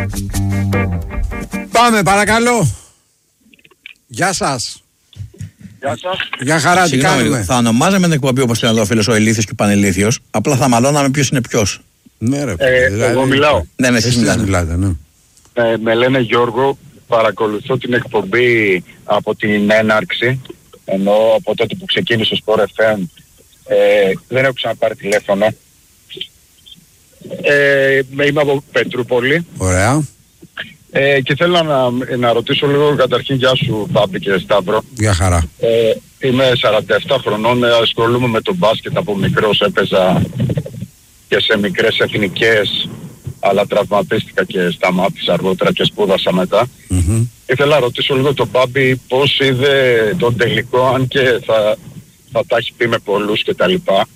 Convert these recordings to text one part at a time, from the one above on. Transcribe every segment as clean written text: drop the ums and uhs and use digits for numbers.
Πάμε παρακαλώ. Γεια σας. Γεια σας. Γεια χαρά, τι κάνουμε. Θα ονομάζαμε την εκπομπή όπως είναι εδώ ο φίλος ο Ηλίθιος και ο Πανηλίθιος. Απλά θα μαλώναμε ποιος είναι ποιος. Ναι ρε, εγώ μιλάω. Ναι, εσείς μιλάτε, ναι. Με λένε Γιώργο, παρακολουθώ την εκπομπή από την έναρξη, ενώ από τότε που ξεκίνησε ο Sport FM δεν έχω ξαναπάρει τηλέφωνο. Είμαι από Πετρούπολη. Ωραία. Και θέλω να ρωτήσω λίγο καταρχήν, γεια σου Μπάμπη και Σταύρο. Γεια χαρά. Είμαι 47 χρονών, ασχολούμαι με το μπάσκετ από μικρός, έπαιζα και σε μικρές εθνικές, αλλά τραυματίστηκα και σταμάτησα αργότερα και σπούδασα μετά. Ήθελα να ρωτήσω λίγο τον Μπάμπη πώς είδε τον τελικό, αν και θα τα έχει πει με πολλούς και τα λοιπά.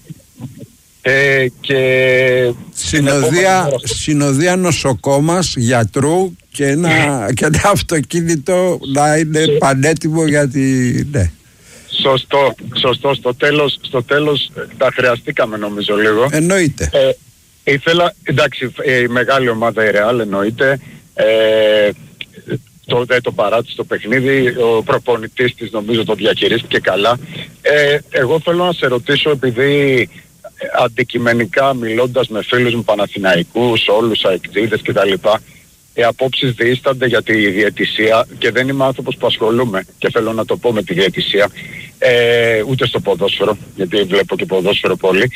Και συνοδεία νοσοκόμας, γιατρού και ένα αυτοκίνητο να είναι πανέτοιμο για τη... Ναι. Σωστό. Στο τέλος τα χρειαστήκαμε νομίζω λίγο. Εννοείται. Ήθελα, εντάξει, η μεγάλη ομάδα η Real εννοείται. Το παράτησε το παιχνίδι, ο προπονητής της νομίζω το διαχειρίστηκε καλά. Εγώ θέλω να σε ρωτήσω, επειδή αντικειμενικά μιλώντας με φίλους μου Παναθηναϊκούς, όλους αεκτζίδες κτλ, οι απόψεις διήστανται για τη διαιτησία και δεν είμαι άνθρωπος που ασχολούμαι και θέλω να το πω με τη διαιτησία, ούτε στο ποδόσφαιρο, γιατί βλέπω και ποδόσφαιρο πολύ.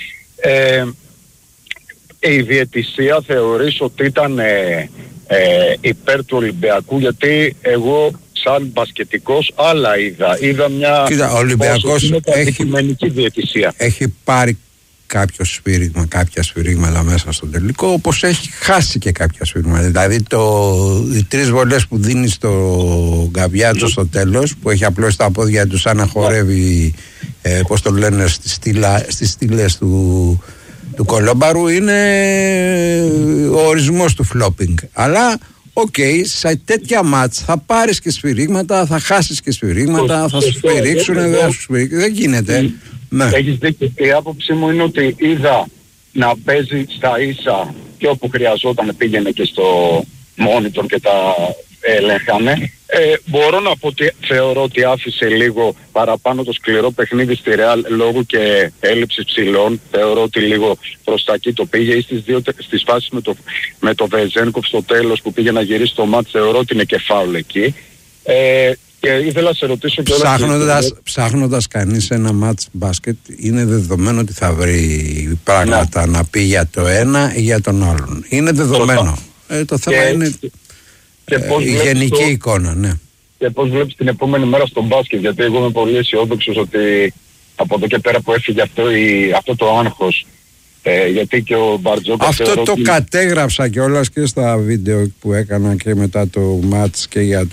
Η διαιτησία θεωρείς ότι ήταν υπέρ του Ολυμπιακού? Γιατί εγώ σαν μπασκετικός άλλα είδα μια... Κοίτα, ο Ολυμπιακός αντικειμενική διαιτησία. Έχει πάρει κάποια σφυρίγματα μέσα στο τελικό, όπως έχει χάσει και κάποια σφυρίγματα. Δηλαδή οι 3 βολές που δίνει στο Γκαβιάτσο στο τέλος, που έχει απλώσει τα πόδια του σαν να χορεύει, πώς το λένε, στις στήλες του Κολόμπαρου, είναι ο ορισμός του φλόπινγκ. Αλλά σε τέτοια μάτς θα πάρεις και σφυρίγματα, θα χάσεις και σφυρίγματα, θα σου σφυρίξουν, δεν γίνεται. Ναι. Έχεις δίκιο. Η άποψή μου είναι ότι είδα να παίζει στα ίσα και όπου χρειαζόταν πήγαινε και στο monitor και τα ελέγχανε. Μπορώ να πω ότι θεωρώ ότι άφησε λίγο παραπάνω το σκληρό παιχνίδι στη Real λόγω και έλλειψης ψηλών. Θεωρώ ότι λίγο προς τα εκεί το πήγε, ή στις φάσεις με το Βεζένκοφ στο τέλος που πήγε να γυρίσει το μάτς, θεωρώ ότι είναι και φάουλ εκεί. Και ήθελα να σε ρωτήσω και ψάχνοντας κανείς ένα μάτς μπάσκετ, είναι δεδομένο ότι θα βρει πράγματα να πει για το ένα ή για τον άλλον. Είναι δεδομένο. Το θέμα είναι η γενική εικόνα, ναι. Και πώς βλέπεις την επόμενη μέρα στο μπάσκετ? Γιατί εγώ είμαι πολύ αισιόδοξος ότι από εδώ και πέρα που έφυγε αυτό το άγχος, γιατί και ο Μπαρτζόκα... Αυτό το κατέγραψα κιόλας και στα βίντεο που έκανα και μετά το μάτς και για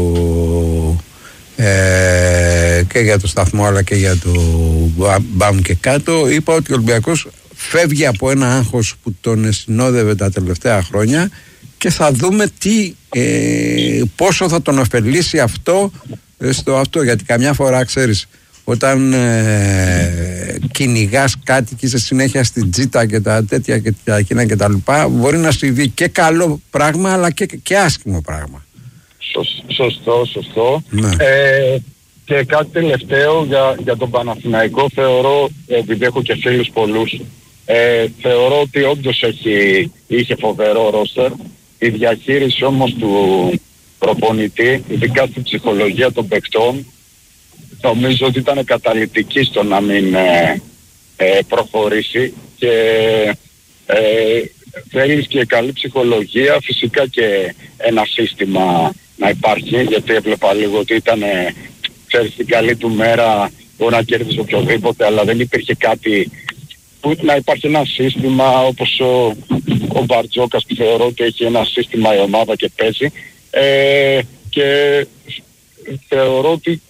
το σταθμό, αλλά και για το μπαμ και κάτω. Είπα ότι ο Ολυμπιακός φεύγει από ένα άγχος που τον συνόδευε τα τελευταία χρόνια και θα δούμε πόσο θα τον ωφελήσει αυτό γιατί καμιά φορά, ξέρεις, όταν κυνηγάς κάτι και είσαι συνέχεια στην τζίτα και τα τέτοια και τα εκείνα και τα λοιπά, μπορεί να συμβεί και καλό πράγμα αλλά και άσχημο πράγμα. Σωστό. Ναι. Και κάτι τελευταίο για τον Παναθηναϊκό, θεωρώ, επειδή έχω και φίλους πολλούς, θεωρώ ότι όντως είχε φοβερό ρόστερ. Η διαχείριση όμως του προπονητή, ειδικά στην ψυχολογία των παικτών, νομίζω ότι ήταν καταλυτική στο να μην προχωρήσει, και θέλεις και καλή ψυχολογία, φυσικά και ένα σύστημα να υπάρχει, γιατί έβλεπα λίγο ότι ήταν, ξέρεις, στην καλή του μέρα μπορεί να κέρδισε οποιοδήποτε, αλλά δεν υπήρχε κάτι που να υπάρχει ένα σύστημα όπως ο Μπαρτζόκας, που θεωρώ ότι έχει ένα σύστημα η ομάδα και παίζει, και θεωρώ ότι